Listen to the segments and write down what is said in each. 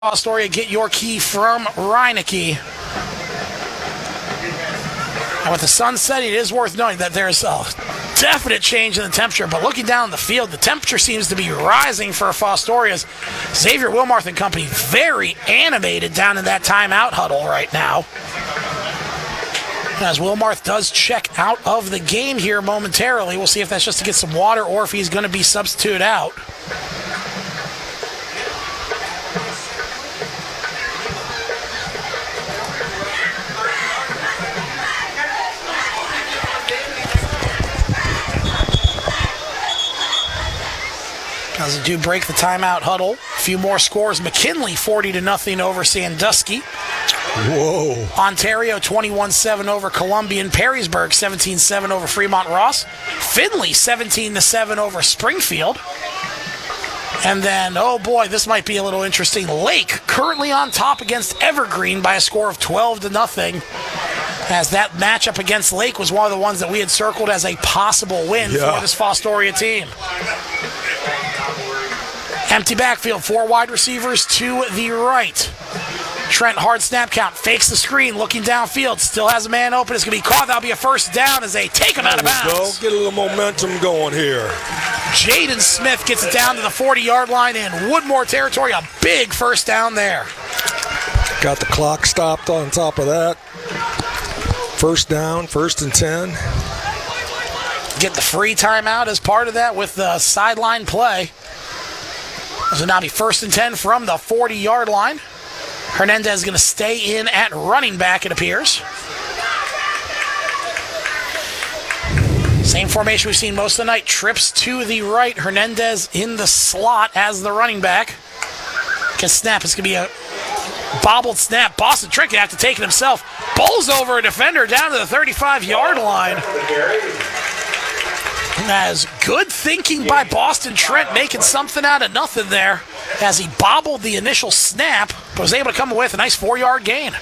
Astoria, get your key from Reineke. And with the sun setting, it is worth noting that there's a definite change in the temperature, but looking down the field, the temperature seems to be rising for Fostoria's. Xavier Wilmarth and company very animated down in that timeout huddle right now. As Wilmarth does check out of the game here momentarily. We'll see if that's just to get some water or if he's going to be substituted out. As they do break the timeout huddle, a few more scores. McKinley 40-0 over Sandusky. Whoa. Ontario 21-7 over Columbian. Perrysburg 17-7 over Fremont Ross. Finley 17-7 over Springfield. And then, oh boy, this might be a little interesting. Lake currently on top against Evergreen by a score of 12-0. As that matchup against Lake was one of the ones that we had circled as a possible win for this Fostoria team. Empty backfield, 4 wide receivers to the right. Trent, hard snap count, fakes the screen, looking downfield, still has a man open. It's going to be caught. That'll be a first down as they take him out of bounds. Get a little momentum going here. Jaden Smith gets it down to the 40-yard line in Woodmore territory. A big first down there. Got the clock stopped on top of that. First down, 1st and 10. Get the free timeout as part of that with the sideline play. So now be 1st and 10 from the 40-yard line. Hernandez is going to stay in at running back, it appears. Same formation we've seen most of the night. Trips to the right. Hernandez in the slot as the running back. Can snap. It's going to be a bobbled snap. Boston Trent going to have to take it himself. Bowls over a defender down to the 35-yard line. As good thinking by Boston Trent, making something out of nothing there as he bobbled the initial snap, but was able to come away with a nice 4-yard gain.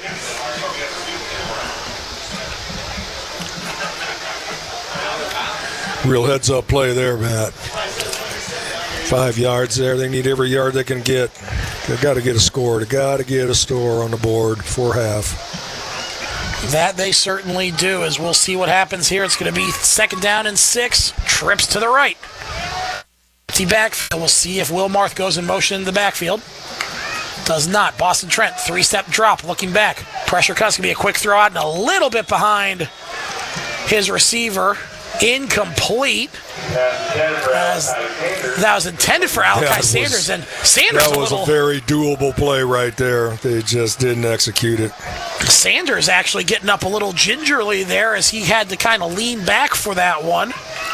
Real heads-up play there, Matt. 5 yards there. They need every yard they can get. They've got to get a score. They've got to get a score on the board before half. That they certainly do, as we'll see what happens here. It's going to be 2nd down and 6. Trips to the right. Empty backfield. We'll see if Wilmarth goes in motion in the backfield. Does not. Boston Trent, 3-step drop, looking back. Pressure cut's going to be a quick throw out and a little bit behind his receiver. Incomplete. As that was intended for Alakai Sanders, and Sanders that was a very doable play right there. They just didn't execute it. Sanders actually getting up a little gingerly there as he had to kind of lean back for that one.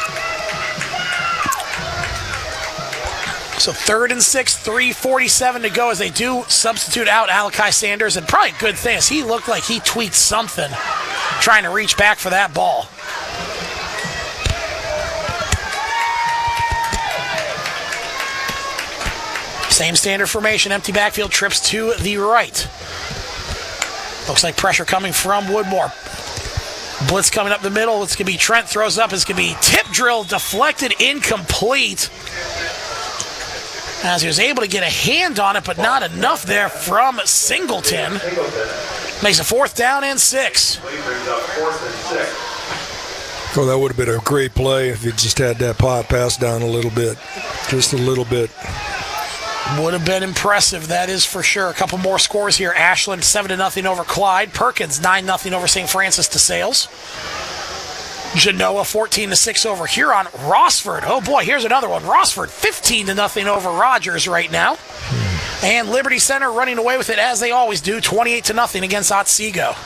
So 3rd and 6, 3:47 to go as they do substitute out Alakai Sanders, and probably a good thing as he looked like he tweaked something trying to reach back for that ball. Same standard formation, empty backfield, trips to the right. Looks like pressure coming from Woodmore. Blitz coming up the middle. It's going to be Trent throws up. It's going to be tip drill, deflected, incomplete. As he was able to get a hand on it, but not enough there from Singleton. Makes a 4th down and 6. Oh, that would have been a great play if you just had that pass down a little bit. Just a little bit. Would have been impressive, that is for sure. A couple more scores here. Ashland 7-0 over Clyde. Perkins 9-0 over St. Francis de Sales. Genoa 14-6 over Huron. Rossford, oh boy, here's another one. Rossford 15-0 over Rogers right now. And Liberty Center running away with it as they always do, 28-0 against Otsego.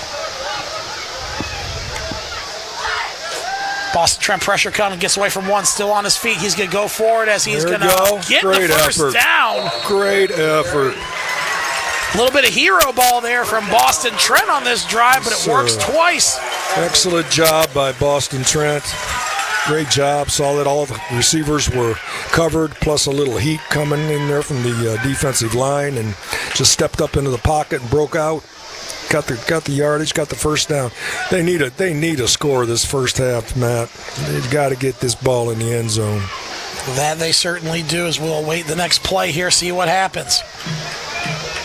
Boston Trent pressure coming, gets away from one, still on his feet. He's going to go forward as he's going to get the first down. Great effort. A little bit of hero ball there from Boston Trent on this drive, but it works twice. Excellent job by Boston Trent. Great job. Saw that all the receivers were covered, plus a little heat coming in there from the defensive line, and just stepped up into the pocket and broke out. Got the yardage, got the first down. They need a score this first half, Matt. They've got to get this ball in the end zone. That they certainly do, as we'll await the next play here, see what happens.